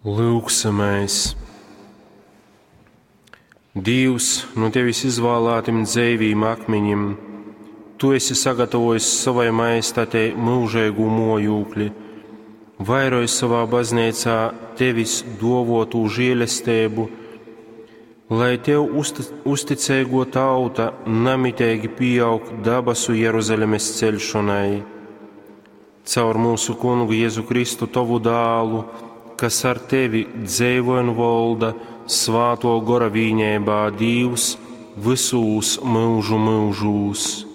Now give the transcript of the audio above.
Lūksamais. Dievs, no Tevis izvēlētim dzīvīm akmeņiem, Tu esi sagatavojis savai majestātei mūžīgu mojokli, vairoji savā baznīcā Tevis dovotu žēlastību, lai Tev uzticēgo tauta namitīgi pieaug dabasu Jeruzalemes celšanai. Caur mūsu Kungu Jēzu Kristu, Tavu dālu, kas ar Tevi dzīvo un valda svāto gora vienībā, Dievs, visus mūžu mūžus.